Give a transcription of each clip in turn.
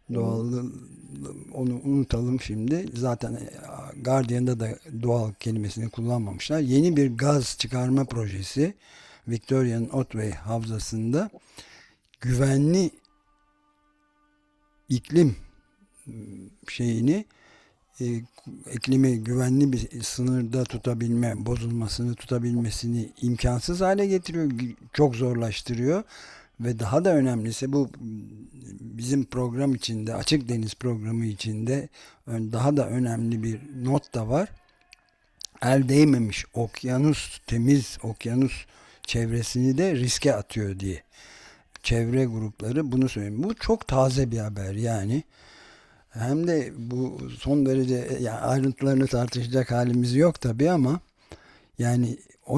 Evet. Doğal, onu unutalım şimdi. Zaten Guardian'da da doğal kelimesini kullanmamışlar. Yeni bir gaz çıkarma projesi Victoria'nın Otway Havzası'nda güvenli iklim şeyini, e, iklimi güvenli bir sınırda tutabilme, bozulmasını tutabilmesini imkansız hale getiriyor, çok zorlaştırıyor ve daha da önemlisi bu bizim program içinde, açık deniz programı içinde daha da önemli bir not da var. El değmemiş okyanus, temiz okyanus çevresini de riske atıyor diye. Çevre grupları bunu söylüyor. Bu çok taze bir haber yani. Hem de bu son derece, yani ayrıntılarını tartışacak halimiz yok tabii ama yani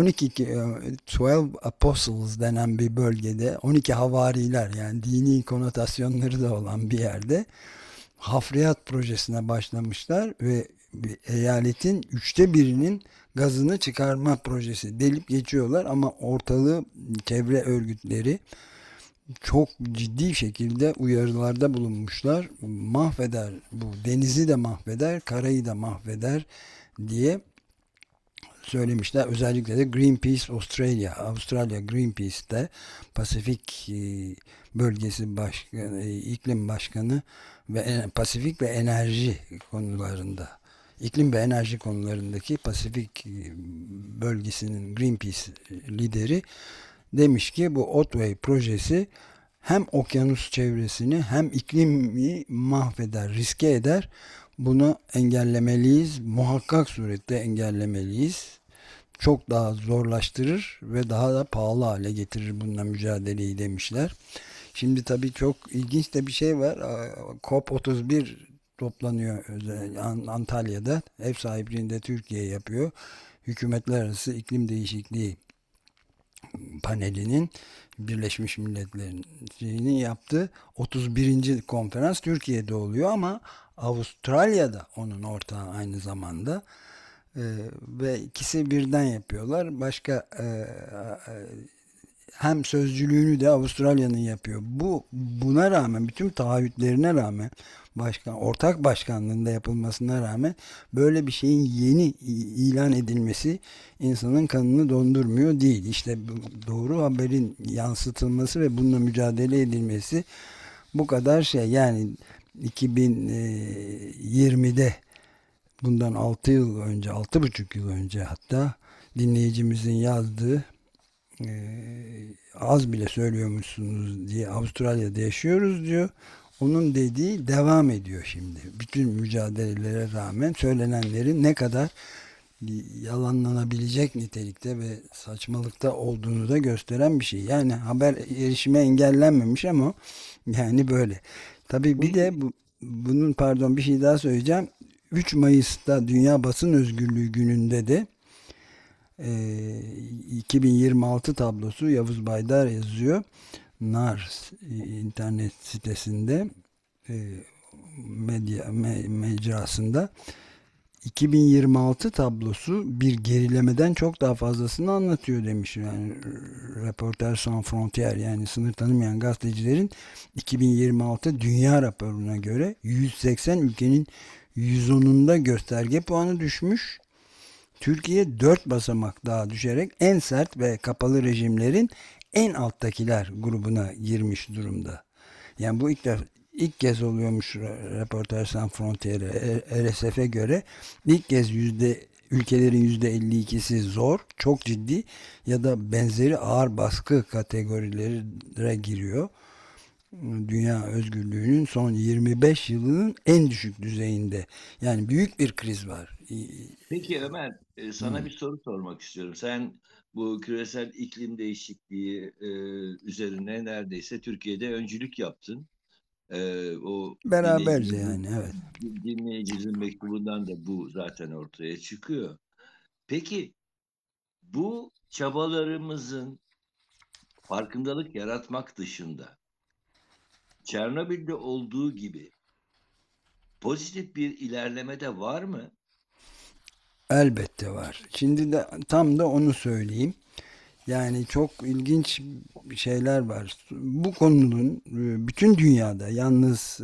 12 Apostles denen bir bölgede 12 havariler, yani dini konotasyonları da olan bir yerde hafriyat projesine başlamışlar ve eyaletin 1/3'inin gazını çıkarma projesi delip geçiyorlar ama ortalığı çevre örgütleri çok ciddi şekilde uyarılarda bulunmuşlar. Mahveder, bu denizi de mahveder, karayı da mahveder diye söylemişler. Özellikle de Greenpeace Avustralya Greenpeace'te Pasifik bölgesi başkanı, iklim başkanı ve Pasifik ve enerji konularında, iklim ve enerji konularındaki Pasifik bölgesinin Greenpeace lideri demiş ki bu Otway projesi hem okyanus çevresini hem iklimi mahveder, riske eder. Bunu engellemeliyiz. Muhakkak surette engellemeliyiz. Çok daha zorlaştırır ve daha da pahalı hale getirir bununla mücadeleyi demişler. Şimdi tabii çok ilginç de bir şey var. COP31 toplanıyor Antalya'da. Ev sahipliğinde Türkiye yapıyor. Hükümetler Arası İklim Değişikliği panelinin, Birleşmiş Milletler'in şeyini yaptığı 31. konferans Türkiye'de oluyor ama Avustralya'da onun ortağı aynı zamanda. Ve ikisi birden yapıyorlar. Başka hem sözcülüğünü de Avustralya'nın yapıyor. Buna rağmen, bütün taahhütlerine rağmen, ortak başkanlığında yapılmasına rağmen böyle bir şeyin yeni ilan edilmesi insanın kanını dondurmuyor değil. İşte doğru haberin yansıtılması ve bununla mücadele edilmesi bu kadar şey. Yani 2020'de, bundan 6 yıl önce, 6,5 yıl önce hatta, dinleyicimizin yazdığı, az bile söylüyormuşsunuz diye Avustralya'da yaşıyoruz diyor. Onun dediği devam ediyor şimdi. Bütün mücadelelere rağmen söylenenlerin ne kadar yalanlanabilecek nitelikte ve saçmalıkta olduğunu da gösteren bir şey. Yani haber erişime engellenmemiş ama yani böyle. Tabii bir de Peki, bunun, pardon, bir şey daha söyleyeceğim. 3 Mayıs'ta Dünya Basın Özgürlüğü gününde de 2026 tablosu, Yavuz Baydar yazıyor. NAR internet sitesinde, e, mecrasında 2026 tablosu bir gerilemeden çok daha fazlasını anlatıyor demiş. Yani Reporters Sans Frontières, yani sınır tanımayan gazetecilerin 2026 dünya raporuna göre 180 ülkenin 110'unda gösterge puanı düşmüş. Türkiye 4 basamak daha düşerek en sert ve kapalı rejimlerin en alttakiler grubuna girmiş durumda. Yani bu ilk kez oluyormuş. Reporters Sans Frontieres RSF'e göre ilk kez ülkelerin %52'si zor, çok ciddi ya da benzeri ağır baskı kategorilere giriyor. Dünya özgürlüğünün son 25 yılının en düşük düzeyinde. Yani büyük bir kriz var. peki Ömer, sana bir soru sormak istiyorum. Sen bu küresel iklim değişikliği üzerine neredeyse Türkiye'de öncülük yaptın. O Beraberce yani, evet. dinleyicinin mektubundan da bu zaten ortaya çıkıyor. Peki bu çabalarımızın farkındalık yaratmak dışında Çernobil'de olduğu gibi pozitif bir ilerleme de var mı? Elbette var. Şimdi de tam da onu söyleyeyim. Yani çok ilginç şeyler var. Bu konunun bütün dünyada, yalnız